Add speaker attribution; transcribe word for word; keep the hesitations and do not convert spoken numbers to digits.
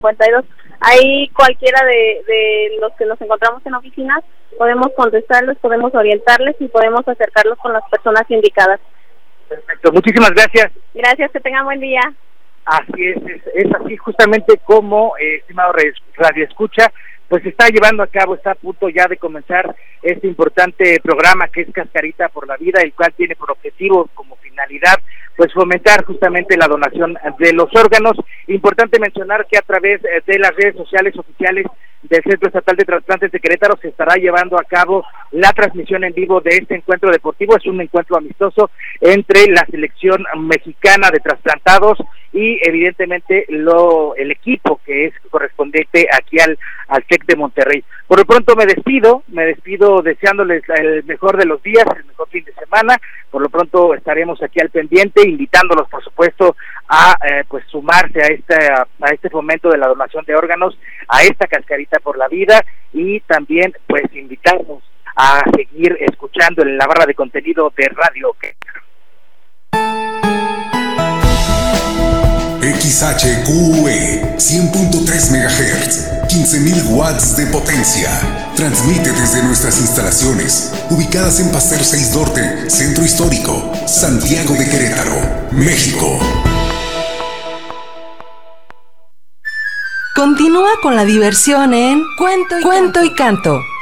Speaker 1: cincuenta y dos. Ahí cualquiera de, de los que nos encontramos en oficinas podemos contestarles, podemos orientarles y podemos acercarlos con las personas indicadas.
Speaker 2: Perfecto, muchísimas gracias.
Speaker 1: Gracias, que tengan buen día.
Speaker 2: Así es, es, es así justamente como, eh, estimado Radio Escucha, pues se está llevando a cabo, está a punto ya de comenzar este importante programa que es Cascarita por la Vida, el cual tiene por objetivo, como finalidad, pues fomentar justamente la donación de los órganos. Importante mencionar que a través de las redes sociales oficiales del Centro Estatal de Trasplantes de Querétaro se estará llevando a cabo la transmisión en vivo de este encuentro deportivo. Es un encuentro amistoso entre la selección mexicana de trasplantados y evidentemente lo el equipo que es correspondiente aquí al, al TEC de Monterrey. Por lo pronto me despido, me despido deseándoles el mejor de los días, el mejor fin de semana. Por lo pronto estaremos aquí al pendiente, invitándolos por supuesto a eh, pues sumarse a este a este fomento de la donación de órganos, a esta Cascarita por la Vida, y también pues invitarnos a seguir escuchando en la barra de contenido de Radio Querétaro.
Speaker 3: X H Q E cien punto tres megahertz, quince mil watts de potencia. Transmite desde nuestras instalaciones, ubicadas en Paseo seis Norte, Centro Histórico, Santiago de Querétaro, México.
Speaker 4: Continúa con la diversión en Cuento y, Cuento y Canto.